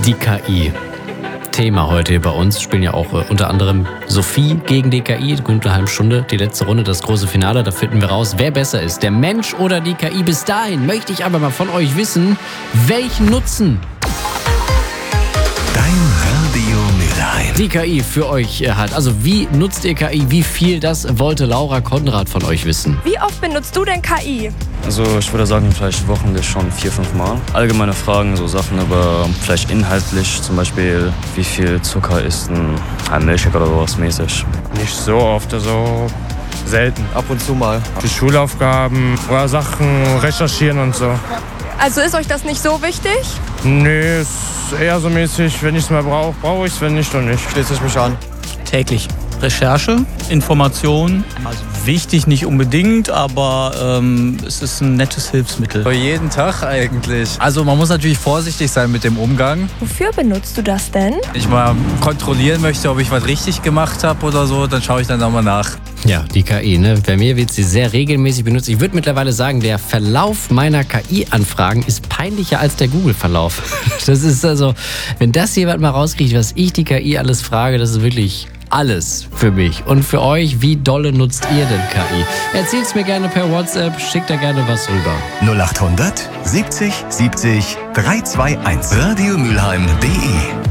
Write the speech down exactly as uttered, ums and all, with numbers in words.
Die K I. Thema heute bei uns. Spielen ja auch äh, unter anderem Sophie gegen die K I. Gut eine halbe Stunde, die letzte Runde, das große Finale. Da finden wir raus, wer besser ist, der Mensch oder die K I. Bis dahin möchte ich aber mal von euch wissen, welchen Nutzen Dein Radio Mülheim die K I für euch hat. Also wie nutzt ihr K I? Wie viel? Das wollte Laura Konrad von euch wissen. Wie oft benutzt du denn K I? Also ich würde sagen, vielleicht wöchentlich schon vier, fünf Mal. Allgemeine Fragen, so Sachen über vielleicht inhaltlich, zum Beispiel wie viel Zucker ist ein, ein Milchshake oder sowas mäßig. Nicht so oft, also selten. Ab und zu mal. Die Schulaufgaben oder Sachen recherchieren und so. Also ist euch das nicht so wichtig? Nee, ist eher so mäßig, wenn ich es mal brauche, brauche ich es, wenn nicht, dann nicht. Schließe ich mich an. Täglich. Recherche, Information, also wichtig nicht unbedingt, aber ähm, es ist ein nettes Hilfsmittel. Jeden Tag eigentlich. Also man muss natürlich vorsichtig sein mit dem Umgang. Wofür benutzt du das denn? Wenn ich mal kontrollieren möchte, ob ich was richtig gemacht habe oder so, dann schaue ich dann nochmal nach. Ja, die K I, ne? Bei mir wird sie sehr regelmäßig benutzt. Ich würde mittlerweile sagen, der Verlauf meiner K I-Anfragen ist peinlicher als der Google-Verlauf. Das ist also, wenn das jemand mal rauskriegt, was ich die K I alles frage, das ist wirklich alles für mich. Und für euch, wie dolle nutzt ihr denn K I? Erzählt's mir gerne per WhatsApp, schickt da gerne was rüber. null acht hundert siebzig siebzig drei zwei eins. Radio Mülheim punkt de